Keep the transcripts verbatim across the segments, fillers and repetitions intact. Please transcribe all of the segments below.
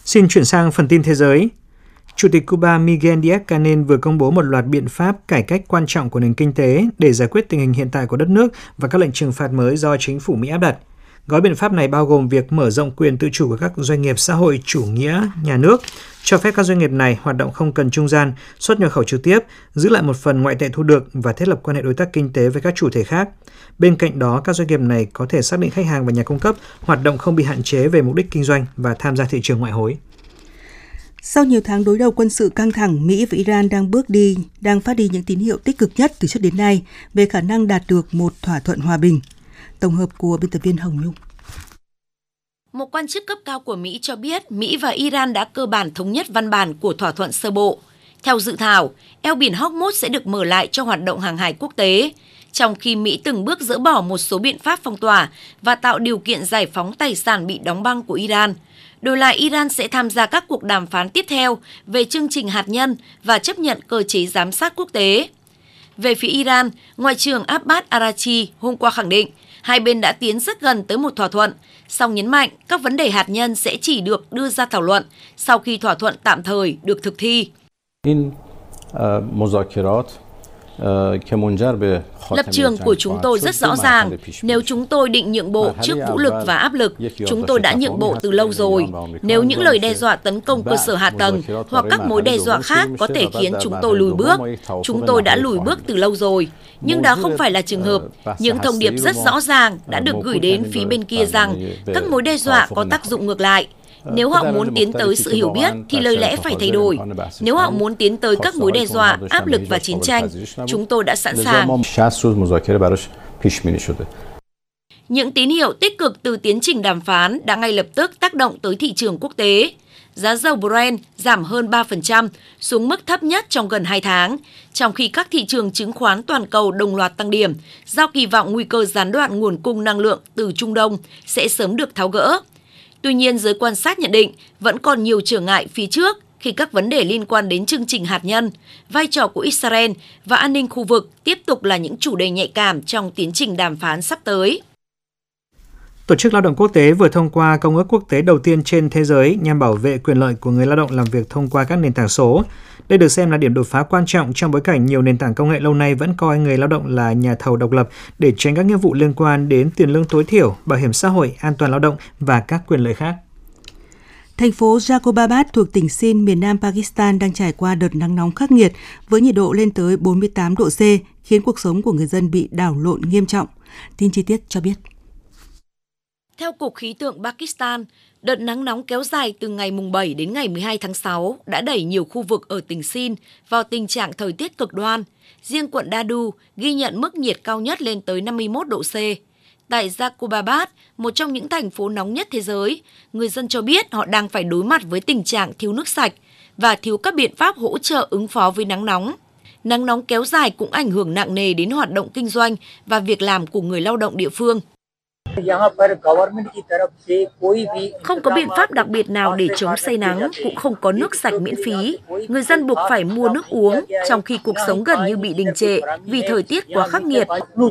Xin chuyển sang phần tin thế giới. Chủ tịch Cuba Miguel Díaz-Canel vừa công bố một loạt biện pháp cải cách quan trọng của nền kinh tế để giải quyết tình hình hiện tại của đất nước và các lệnh trừng phạt mới do chính phủ Mỹ áp đặt. Gói biện pháp này bao gồm việc mở rộng quyền tự chủ của các doanh nghiệp xã hội chủ nghĩa nhà nước, cho phép các doanh nghiệp này hoạt động không cần trung gian, xuất nhập khẩu trực tiếp, giữ lại một phần ngoại tệ thu được và thiết lập quan hệ đối tác kinh tế với các chủ thể khác. Bên cạnh đó, các doanh nghiệp này có thể xác định khách hàng và nhà cung cấp, hoạt động không bị hạn chế về mục đích kinh doanh và tham gia thị trường ngoại hối. Sau nhiều tháng đối đầu quân sự căng thẳng, Mỹ và Iran đang bước đi, đang phát đi những tín hiệu tích cực nhất từ trước đến nay về khả năng đạt được một thỏa thuận hòa bình. Tổng hợp của biên tập viên Hồng Nhung. Một quan chức cấp cao của Mỹ cho biết Mỹ và Iran đã cơ bản thống nhất văn bản của thỏa thuận sơ bộ. Theo dự thảo, eo biển Hormuz sẽ được mở lại cho hoạt động hàng hải quốc tế, trong khi Mỹ từng bước dỡ bỏ một số biện pháp phong tỏa và tạo điều kiện giải phóng tài sản bị đóng băng của Iran. Đổi lại, Iran sẽ tham gia các cuộc đàm phán tiếp theo về chương trình hạt nhân và chấp nhận cơ chế giám sát quốc tế. Về phía Iran, Ngoại trưởng Abbas Araghchi hôm qua khẳng định hai bên đã tiến rất gần tới một thỏa thuận, song nhấn mạnh các vấn đề hạt nhân sẽ chỉ được đưa ra thảo luận sau khi thỏa thuận tạm thời được thực thi. Lập trường của chúng tôi rất rõ ràng. Nếu chúng tôi định nhượng bộ trước vũ lực và áp lực, chúng tôi đã nhượng bộ từ lâu rồi. Nếu những lời đe dọa tấn công cơ sở hạ tầng hoặc các mối đe dọa khác có thể khiến chúng tôi lùi bước, chúng tôi đã lùi bước từ lâu rồi. Nhưng đó không phải là trường hợp. Những thông điệp rất rõ ràng đã được gửi đến phía bên kia rằng các mối đe dọa có tác dụng ngược lại. Nếu họ muốn tiến tới sự hiểu biết thì lời lẽ phải thay đổi. Nếu họ muốn tiến tới các mối đe dọa, áp lực và chiến tranh, chúng tôi đã sẵn sàng. Những tín hiệu tích cực từ tiến trình đàm phán đã ngay lập tức tác động tới thị trường quốc tế. Giá dầu Brent giảm hơn ba phần trăm, xuống mức thấp nhất trong gần hai tháng, trong khi các thị trường chứng khoán toàn cầu đồng loạt tăng điểm, do kỳ vọng nguy cơ gián đoạn nguồn cung năng lượng từ Trung Đông sẽ sớm được tháo gỡ. Tuy nhiên, giới quan sát nhận định vẫn còn nhiều trở ngại phía trước khi các vấn đề liên quan đến chương trình hạt nhân, vai trò của Israel và an ninh khu vực tiếp tục là những chủ đề nhạy cảm trong tiến trình đàm phán sắp tới. Tổ chức Lao động Quốc tế vừa thông qua Công ước Quốc tế đầu tiên trên thế giới nhằm bảo vệ quyền lợi của người lao động làm việc thông qua các nền tảng số. Đây được xem là điểm đột phá quan trọng trong bối cảnh nhiều nền tảng công nghệ lâu nay vẫn coi người lao động là nhà thầu độc lập để tránh các nghĩa vụ liên quan đến tiền lương tối thiểu, bảo hiểm xã hội, an toàn lao động và các quyền lợi khác. Thành phố Jacobabad thuộc tỉnh Sindh, miền nam Pakistan đang trải qua đợt nắng nóng khắc nghiệt với nhiệt độ lên tới bốn mươi tám độ C, khiến cuộc sống của người dân bị đảo lộn nghiêm trọng. Tin chi tiết cho biết. Theo Cục Khí tượng Pakistan, đợt nắng nóng kéo dài từ ngày bảy đến ngày mười hai tháng sáu đã đẩy nhiều khu vực ở tỉnh Sindh vào tình trạng thời tiết cực đoan. Riêng quận Dadu ghi nhận mức nhiệt cao nhất lên tới năm mươi mốt độ C. Tại Jacobabad, một trong những thành phố nóng nhất thế giới, người dân cho biết họ đang phải đối mặt với tình trạng thiếu nước sạch và thiếu các biện pháp hỗ trợ ứng phó với nắng nóng. Nắng nóng kéo dài cũng ảnh hưởng nặng nề đến hoạt động kinh doanh và việc làm của người lao động địa phương. Không có biện pháp đặc biệt nào để chống say nắng, cũng không có nước sạch miễn phí. Người dân buộc phải mua nước uống, trong khi cuộc sống gần như bị đình trệ vì thời tiết quá khắc nghiệt.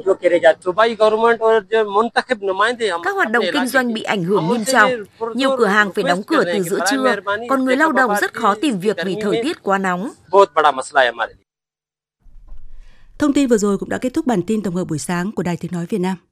Các hoạt động kinh doanh bị ảnh hưởng nghiêm trọng. Nhiều cửa hàng phải đóng cửa từ giữa trưa, còn người lao động rất khó tìm việc vì thời tiết quá nóng. Thông tin vừa rồi cũng đã kết thúc bản tin tổng hợp buổi sáng của Đài Tiếng nói Việt Nam.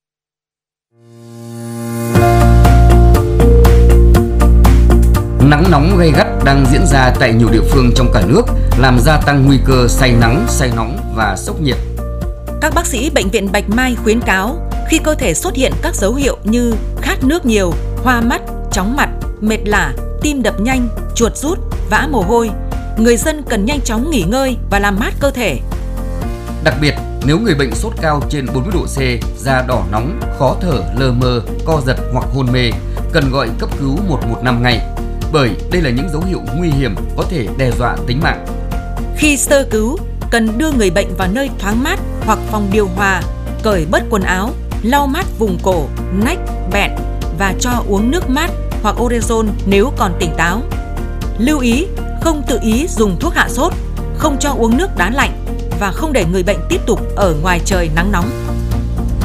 Nắng nóng gay gắt đang diễn ra tại nhiều địa phương trong cả nước, làm gia tăng nguy cơ say nắng, say nóng và sốc nhiệt. Các bác sĩ Bệnh viện Bạch Mai khuyến cáo khi cơ thể xuất hiện các dấu hiệu như khát nước nhiều, hoa mắt, chóng mặt, mệt lả, tim đập nhanh, chuột rút, vã mồ hôi, người dân cần nhanh chóng nghỉ ngơi và làm mát cơ thể. Đặc biệt, nếu người bệnh sốt cao trên bốn mươi độ C, da đỏ nóng, khó thở, lờ mờ, co giật hoặc hôn mê, cần gọi cấp cứu một một năm ngay, bởi đây là những dấu hiệu nguy hiểm có thể đe dọa tính mạng. Khi sơ cứu, cần đưa người bệnh vào nơi thoáng mát hoặc phòng điều hòa, cởi bớt quần áo, lau mát vùng cổ, nách, bẹn và cho uống nước mát hoặc orezon nếu còn tỉnh táo. Lưu ý, không tự ý dùng thuốc hạ sốt, không cho uống nước đá lạnh và không để người bệnh tiếp tục ở ngoài trời nắng nóng.